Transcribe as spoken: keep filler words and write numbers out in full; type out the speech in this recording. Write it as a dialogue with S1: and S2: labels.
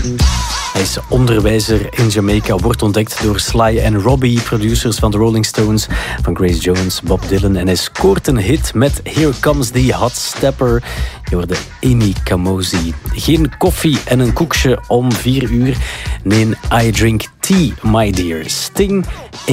S1: Hij is onderwijzer in Jamaica, wordt ontdekt door Sly en Robbie, producers van de Rolling Stones, van Grace Jones, Bob Dylan. En hij scoort een hit met Here Comes the Hot Stepper. Je hoorde Amy Kamosi. Geen koffie en een koekje om vier uur. Nee, I drink tea, my dear. Sting